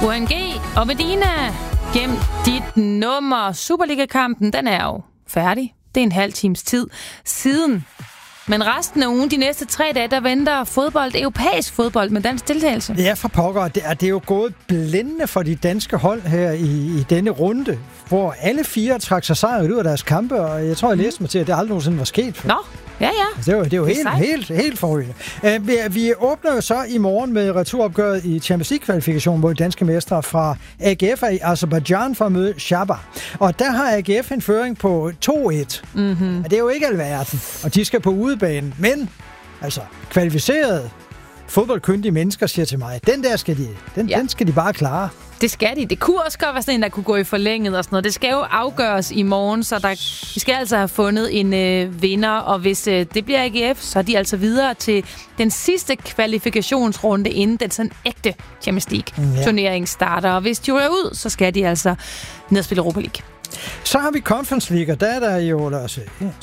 UNG og Medina, gem dit nummer. Superliga-kampen, den er jo færdig. Det er en halv times tid siden. Men resten af ugen, de næste 3 dage, der venter fodbold, europæisk fodbold med dansk deltagelse. Ja, for pokker. Det er jo gået blændende for de danske hold her i denne runde, hvor alle 4 trak sig sejret ud af deres kampe, og jeg tror, jeg læste mig til, at det aldrig nogensinde var sket. Nå, ja. Det er jo helt forrygende. Vi åbner jo så i morgen med returopgøret i Champions League-kvalifikation mod danske mestre fra AGF i Aserbajdsjan for at møde Shabba. Og der har AGF en føring på 2-1. Mm-hmm. Det er jo ikke alverden, og de skal på udebane. Men, altså, kvalificerede fodboldkyndige mennesker siger til mig, den skal de bare klare. Det skal de. Det kunne også godt være sådan en, der kunne gå i forlænget og sådan noget. Det skal jo afgøres i morgen, så vi skal altså have fundet en vinder. Og hvis det bliver AGF, så er de altså videre til den sidste kvalifikationsrunde, inden den sådan ægte Champions League-turnering starter. Og hvis de ryger ud, så skal de altså ned og spille Europa League. Så har vi Conference League, og der er der jo også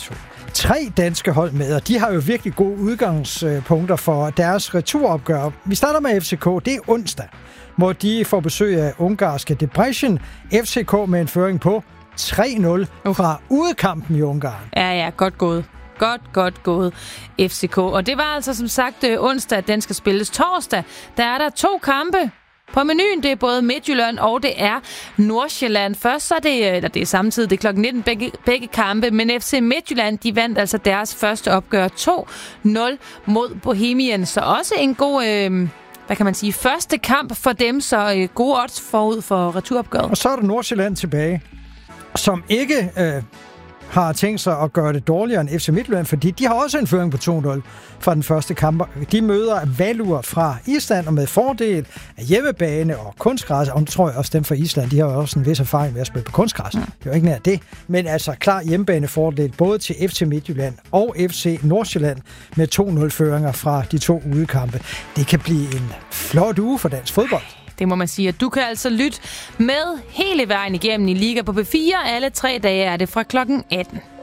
3 danske hold med, og de har jo virkelig gode udgangspunkter for deres returopgør. Vi starter med FCK. Det er onsdag, hvor de får besøg af ungarske Debrecen. FCK med en føring på 3-0 fra udekampen i Ungarn. Ja, godt gået. Godt gået, FCK. Og det var altså som sagt onsdag, at den skal spilles torsdag. Der er der 2 kampe på menuen. Det er både Midtjylland og det er Nordsjælland. Først så er det samtidig, det er klokken 19 begge kampe, men FC Midtjylland, de vandt altså deres første opgør 2-0 mod Bohemian. Så også en god første kamp for dem, så gode odds forud for returopgøret. Og så er der Nordsjælland tilbage, som ikke har tænkt sig at gøre det dårligere end FC Midtjylland, fordi de har også en føring på 2-0 fra den første kamp. De møder Valur fra Island, og med fordel af hjemmebane og kunstgræs. Og nu tror jeg også dem fra Island, de har jo også en vis erfaring med at spille på kunstgræs. Det er jo ikke nær det. Men altså klar hjemmebanefordel både til FC Midtjylland og FC Nordsjælland med 2-0-føringer fra de 2 udekampe. Det kan blive en flot uge for dansk fodbold. Det må man sige, at du kan altså lytte med hele vejen igennem i Liga på P4. Alle 3 dage er det fra klokken 18.